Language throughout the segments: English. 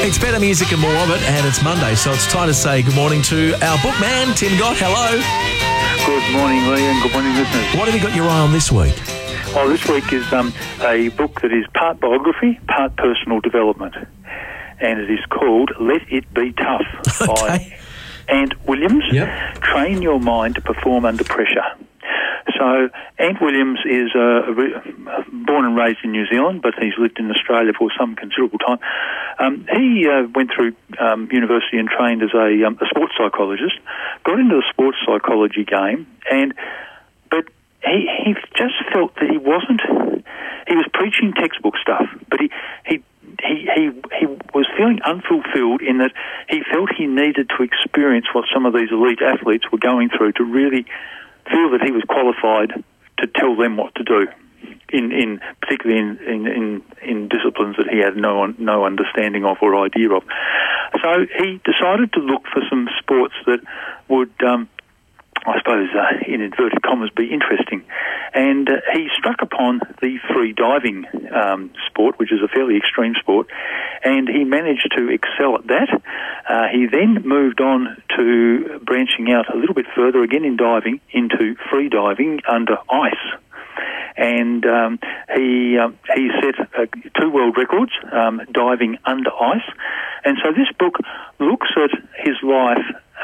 It's better music and more of it, and it's Monday, so it's time to say good morning to our bookman, Tim Gott. Hello. Good morning, Lee, and good morning, listeners. What have you got your eye on this week? Oh, this week is a book that is part biography, part personal development, and it is called Let It Be Tough by Ant Williams. Yep. Train Your Mind to Perform Under Pressure. So Ant Williams is born and raised in New Zealand, but he's lived in Australia for some considerable time. He went through university and trained as a sports psychologist, got into the sports psychology game, but he just felt that he was preaching textbook stuff, but he was feeling unfulfilled in that he felt he needed to experience what some of these elite athletes were going through to really feel that he was qualified to tell them what to do, particularly in disciplines that he had no understanding of or idea of. So he decided to look for some sports that would, I suppose, in inverted commas, be interesting. And he struck upon the free diving sport, which is a fairly extreme sport, and he managed to excel at that. He then moved on to branching out a little bit further, again in diving, into free diving under ice. And he set 2 world records diving under ice. And so this book looks at his life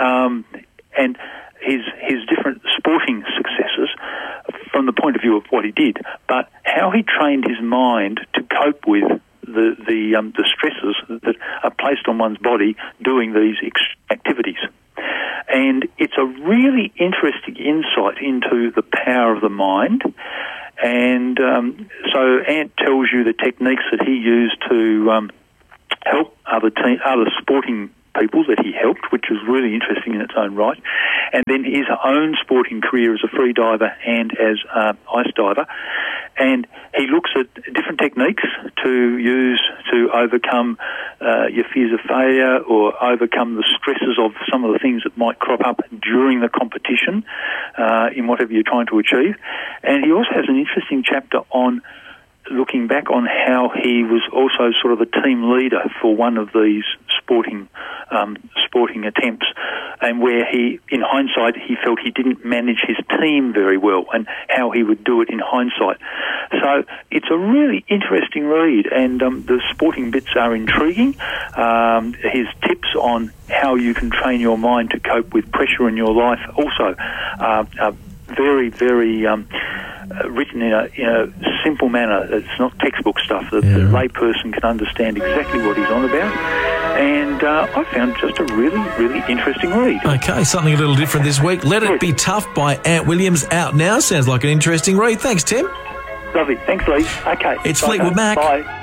and his different sporting successes from the point of view of what he did, but how he trained his mind to cope with the stresses that are placed on one's body doing these activities. And it's a really interesting insight into the power of the mind. And so Ant tells you the techniques that he used to help other sporting people that he helped, which was really interesting in its own right, and then his own sporting career as a free diver and as ice diver. And he looks at different techniques to use to overcome your fears of failure or overcome the stresses of some of the things that might crop up during the competition in whatever you're trying to achieve. And he also has an interesting chapter on looking back on how he was also sort of a team leader for one of these sporting attempts, and where he, in hindsight, he felt he didn't manage his team very well, and how he would do it in hindsight. So it's a really interesting read, and the sporting bits are intriguing. His tips on how you can train your mind to cope with pressure in your life also are very, very written in a simple manner. It's not textbook stuff that the layperson can understand exactly what he's on about. And I found just a really, really interesting read. Okay, something a little different this week. Let It Be Tough by Ant Williams, out now. Sounds like an interesting read. Thanks, Tim. Lovely. Thanks, Lee. Okay. It's Fleetwood Mac. Bye.